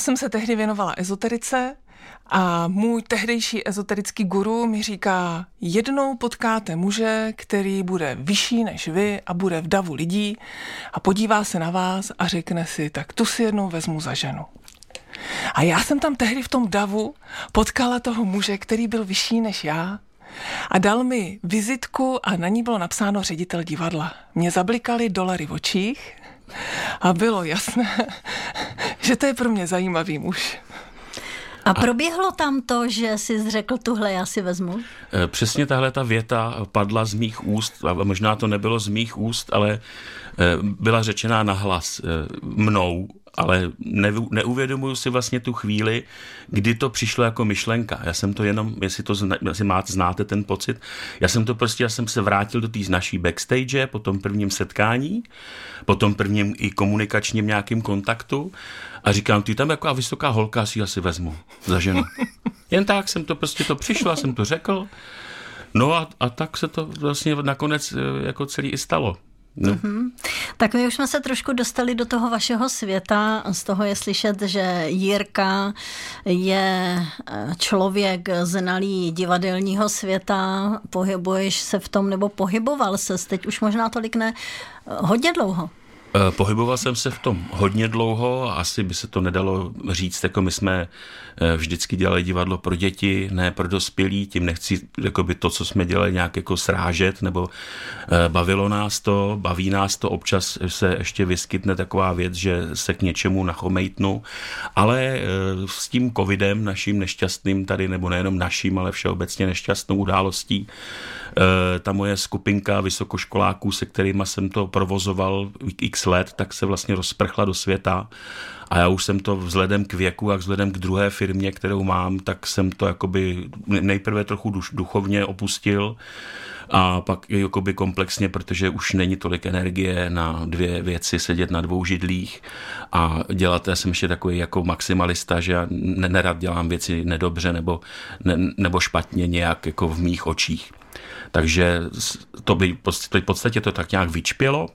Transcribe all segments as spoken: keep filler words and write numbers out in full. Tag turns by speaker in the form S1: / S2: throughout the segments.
S1: jsem se tehdy věnovala ezoterice a můj tehdejší ezoterický guru mi říká, jednou potkáte muže, který bude vyšší než vy a bude v davu lidí a podívá se na vás a řekne si, tak tu si jednou vezmu za ženu. A já jsem tam tehdy v tom davu potkala toho muže, který byl vyšší než já a dal mi vizitku a na ní bylo napsáno ředitel divadla. Mě zablikaly dolary v očích a bylo jasné, že to je pro mě zajímavý muž.
S2: A proběhlo tam to, že jsi řekl, tuhle já si vezmu?
S3: Přesně tahle ta věta padla z mých úst, a možná to nebylo z mých úst, ale byla řečená nahlas mnou, ale neuvědomuju si vlastně tu chvíli, kdy to přišlo jako myšlenka. Já jsem to jenom, jestli to zna, jestli máte, znáte ten pocit, já jsem to prostě, já jsem se vrátil do té naší backstage po tom prvním setkání, po tom prvním i komunikačním nějakým kontaktu a říkám, ty tam jako vysoká holka, si asi vezmu za ženu. Jen tak jsem to prostě to přišlo, jsem to řekl. No a, a tak se to vlastně nakonec jako celý i stalo. No.
S2: Mm-hmm. Tak my už jsme se trošku dostali do toho vašeho světa, z toho je slyšet, že Jirka je člověk znalý divadelního světa, pohybuješ se v tom, nebo pohyboval ses, teď už možná tolik ne, hodně dlouho.
S3: Pohyboval jsem se v tom hodně dlouho, asi by se to nedalo říct, jako my jsme vždycky dělali divadlo pro děti, ne pro dospělí, tím nechci jakoby to, co jsme dělali, nějak jako srážet, nebo bavilo nás to, baví nás to, občas se ještě vyskytne taková věc, že se k něčemu nachomejtnu, ale s tím covidem naším nešťastným tady, nebo nejenom naším, ale všeobecně nešťastnou událostí, ta moje skupinka vysokoškoláků, se kterýma jsem to provozoval x let, tak se vlastně rozprchla do světa a já už jsem to vzhledem k věku a vzhledem k druhé firmě, kterou mám, tak jsem to jakoby nejprve trochu duš, duchovně opustil a pak jakoby komplexně, protože už není tolik energie na dvě věci, sedět na dvou židlích a dělat, já jsem ještě takový jako maximalista, že já nerad dělám věci nedobře nebo, ne, nebo špatně nějak jako v mých očích. Takže to by v podstatě to tak nějak vyčpělo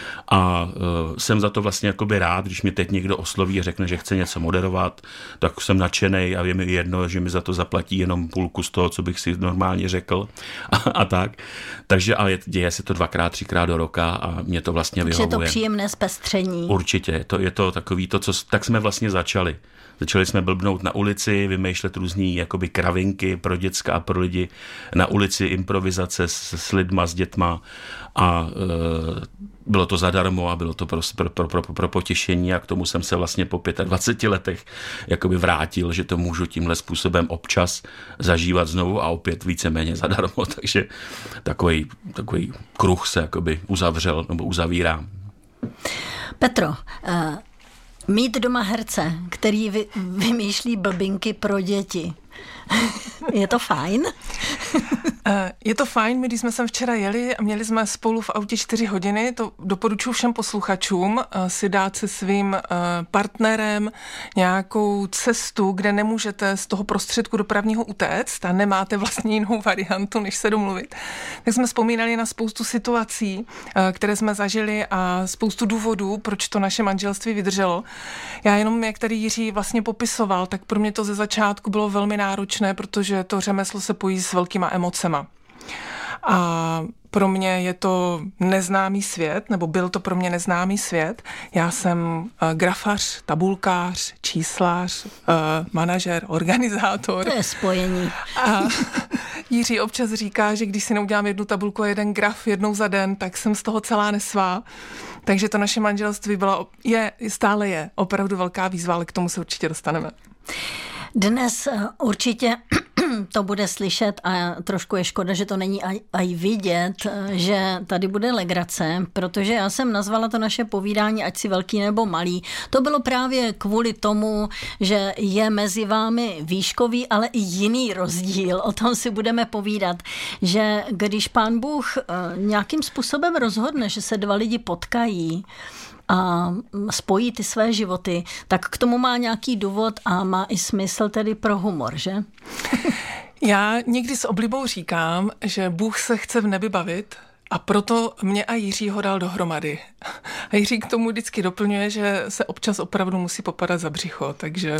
S3: a uh, jsem za to vlastně jakoby rád, když mi teď někdo osloví a řekne, že chce něco moderovat, tak jsem nadšenej a je mi jedno, že mi za to zaplatí jenom půlku z toho, co bych si normálně řekl a, a tak. Takže ale děje se to dvakrát, třikrát do roka a mě to vlastně vyhovuje.
S2: Takže je to příjemné zpestření.
S3: Určitě, to je to takový to, co tak jsme vlastně začali. Začali jsme blbnout na ulici, vymýšlet různý jakoby kravinky pro děcka a pro lidi na ulici, improvizace s, s lidma, s dětma a e, bylo to zadarmo a bylo to pro, pro, pro, pro, pro potěšení a k tomu jsem se vlastně po dvaceti pěti letech jakoby vrátil, že to můžu tímhle způsobem občas zažívat znovu a opět víceméně zadarmo, takže takový, takový kruh se jakoby uzavřel nebo uzavírá.
S2: Petro, uh... mít doma herce, který vy, vymýšlí blbinky pro děti. Je to fajn?
S1: Je to fajn, my když jsme sem včera jeli a měli jsme spolu v autě čtyři hodiny, to doporučuji všem posluchačům si dát se svým partnerem nějakou cestu, kde nemůžete z toho prostředku dopravního utéct a nemáte vlastně jinou variantu, než se domluvit. Tak jsme vzpomínali na spoustu situací, které jsme zažili a spoustu důvodů, proč to naše manželství vydrželo. Já jenom, jak tady Jiří vlastně popisoval, tak pro mě to ze začátku bylo velmi náročné, protože to řemeslo se pojí s velkýma emocema. A pro mě je to neznámý svět, nebo byl to pro mě neznámý svět. Já jsem grafař, tabulkář, číslář, manažer, organizátor.
S2: To je spojení.
S1: A Jiří občas říká, že když si neudělám jednu tabulku a jeden graf jednou za den, tak jsem z toho celá nesvá. Takže to naše manželství bylo, je, stále je opravdu velká výzva, ale k tomu se určitě dostaneme.
S2: Dnes určitě to bude slyšet a trošku je škoda, že to není aj, aj vidět, že tady bude legrace, protože já jsem nazvala to naše povídání, ať si velký nebo malý. To bylo právě kvůli tomu, že je mezi vámi výškový, ale i jiný rozdíl. O tom si budeme povídat, že když Pán Bůh nějakým způsobem rozhodne, že se dva lidi potkají, a spojí ty své životy, tak k tomu má nějaký důvod a má i smysl tedy pro humor, že?
S1: Já někdy s oblibou říkám, že Bůh se chce v nebi bavit a proto mě a Jiřího dal dohromady. A Jiří k tomu vždycky doplňuje, že se občas opravdu musí popadat za břicho, takže